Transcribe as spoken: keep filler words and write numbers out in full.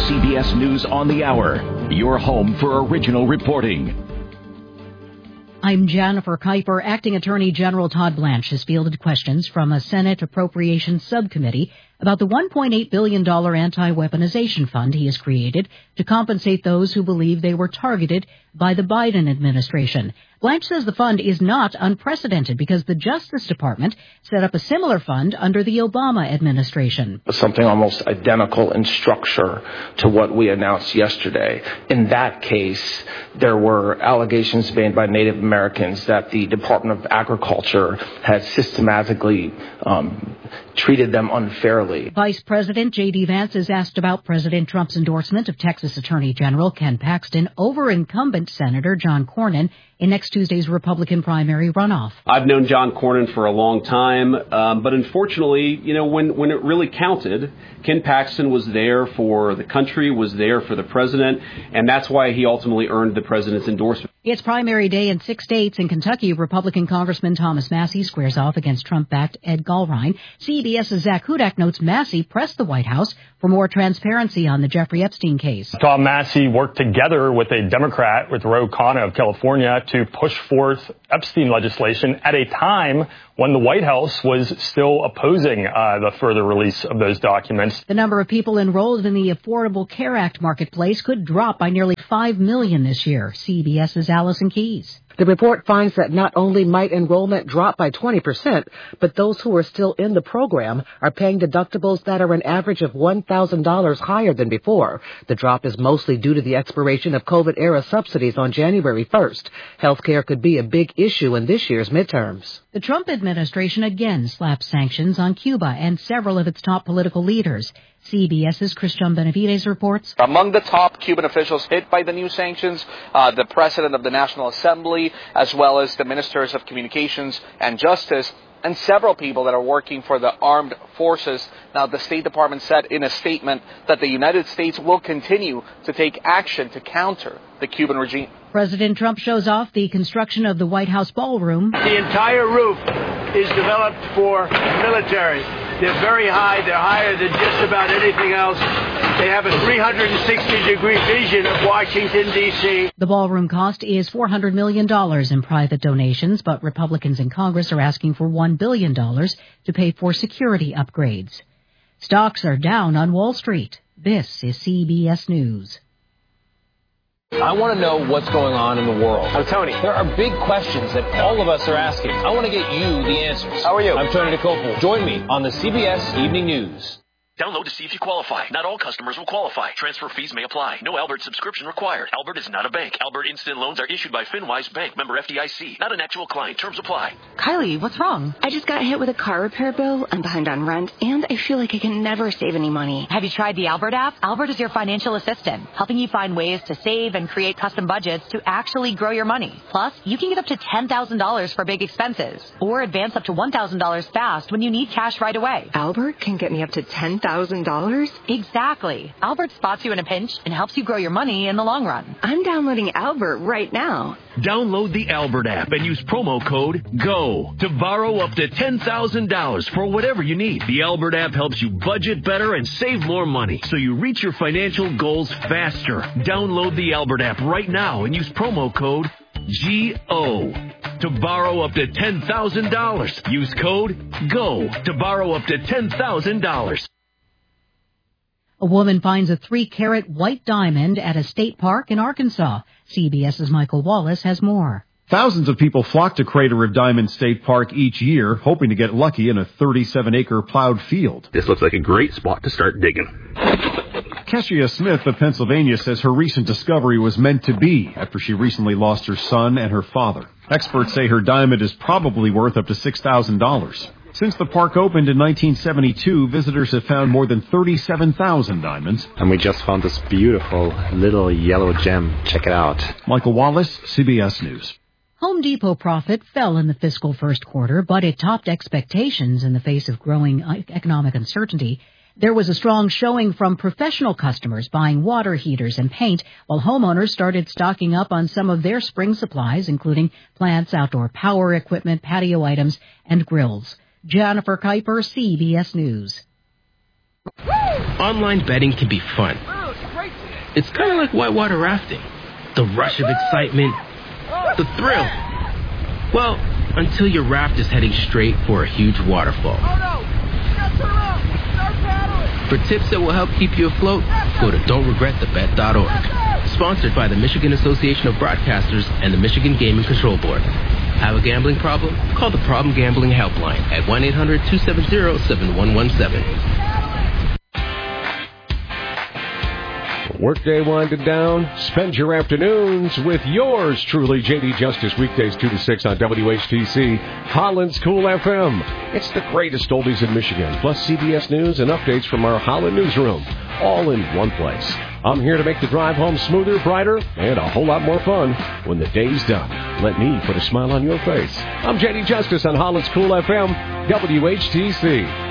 C B S News on the Hour, your home for original reporting. I'm Jennifer Kuiper. Acting Attorney General Todd Blanche has fielded questions from a Senate Appropriations Subcommittee about the one point eight billion dollars anti-weaponization fund he has created to compensate those who believe they were targeted by the Biden administration. Blanche says the fund is not unprecedented because the Justice Department set up a similar fund under the Obama administration. Something almost identical in structure to what we announced yesterday. In that case, there were allegations made by Native Americans that the Department of Agriculture had systematically um, treated them unfairly. Vice President J D. Vance is asked about President Trump's endorsement of Texas Attorney General Ken Paxton over incumbent Senator John Cornyn in next Tuesday's Republican primary runoff. I've known John Cornyn for a long time, um, but unfortunately, you know, when, when it really counted, Ken Paxton was there for the country, was there for the president, and that's why he ultimately earned the president's endorsement. It's primary day in six states. In Kentucky, Republican Congressman Thomas Massie squares off against Trump-backed Ed Gallrein. CBS's Zach Hudak notes Massie pressed the White House for more transparency on the Jeffrey Epstein case. Tom Massie worked together with a Democrat, with Ro Khanna of California, to push forth Epstein legislation at a time when the White House was still opposing uh, the further release of those documents. The number of people enrolled in the Affordable Care Act marketplace could drop by nearly five million this year. CBS's Allison Keyes. The report finds that not only might enrollment drop by twenty percent, but those who are still in the program are paying deductibles that are an average of one thousand dollars higher than before. The drop is mostly due to the expiration of COVID-era subsidies on January first. Healthcare could be a big issue in this year's midterms. The Trump administration again slapped sanctions on Cuba and several of its top political leaders. CBS's Christian Benavides reports. Among the top Cuban officials hit by the new sanctions, uh, the president of the National Assembly, as well as the ministers of Communications and Justice, and several people that are working for the armed forces. Now, the State Department said in a statement that the United States will continue to take action to counter the Cuban regime. President Trump shows off the construction of the White House ballroom. The entire roof is developed for military. They're very high. They're higher than just about anything else. They have a three hundred sixty degree vision of Washington, D C The ballroom cost is four hundred million dollars in private donations, but Republicans in Congress are asking for one billion dollars to pay for security upgrades. Stocks are down on Wall Street. This is C B S News. I want to know what's going on in the world. I'm Tony. There are big questions that all of us are asking. I want to get you the answers. How are you? I'm Tony DeCopel. Join me on the C B S Evening News. Download to see if you qualify. Not all customers will qualify. Transfer fees may apply. No Albert subscription required. Albert is not a bank. Albert Instant Loans are issued by FinWise Bank, member F D I C. Not an actual client. Terms apply. Kylie, what's wrong? I just got hit with a car repair bill. I'm behind on rent, and I feel like I can never save any money. Have you tried the Albert app? Albert is your financial assistant, helping you find ways to save and create custom budgets to actually grow your money. Plus, you can get up to ten thousand dollars for big expenses, or advance up to one thousand dollars fast when you need cash right away. Albert can get me up to ten thousand dollars? Exactly. Albert spots you in a pinch and helps you grow your money in the long run. I'm downloading Albert right now. Download the Albert app and use promo code GO to borrow up to ten thousand dollars for whatever you need. The Albert app helps you budget better and save more money so you reach your financial goals faster. Download the Albert app right now and use promo code G O to borrow up to ten thousand dollars. Use code GO to borrow up to ten thousand dollars. A woman finds a three-carat white diamond at a state park in Arkansas. CBS's Michael Wallace has more. Thousands of people flock to Crater of Diamond State Park each year, hoping to get lucky in a thirty-seven acre plowed field. This looks like a great spot to start digging. Kessia Smith of Pennsylvania says her recent discovery was meant to be after she recently lost her son and her father. Experts say her diamond is probably worth up to six thousand dollars. Since the park opened in nineteen seventy-two, visitors have found more than thirty-seven thousand diamonds. And we just found this beautiful little yellow gem. Check it out. Michael Wallace, C B S News. Home Depot profit fell in the fiscal first quarter, but it topped expectations in the face of growing economic uncertainty. There was a strong showing from professional customers buying water heaters and paint, while homeowners started stocking up on some of their spring supplies, including plants, outdoor power equipment, patio items, and grills. Jennifer Kuiper, C B S News. Online betting can be fun. It's kind of like whitewater rafting. The rush of excitement, the thrill. Well, until your raft is heading straight for a huge waterfall. For tips that will help keep you afloat, go to don't regret the bet dot org. Sponsored by the Michigan Association of Broadcasters and the Michigan Gaming Control Board. Have a gambling problem? Call the Problem Gambling Helpline at one eight hundred two seven zero seven one one seven. Workday winding down. Spend your afternoons with yours truly, J D Justice, weekdays two to six on W H T C, Holland's Cool F M. It's the greatest oldies in Michigan, plus C B S News and updates from our Holland newsroom, all in one place. I'm here to make the drive home smoother, brighter, and a whole lot more fun when the day's done. Let me put a smile on your face. I'm J D Justice on Holland's Cool F M, W H T C.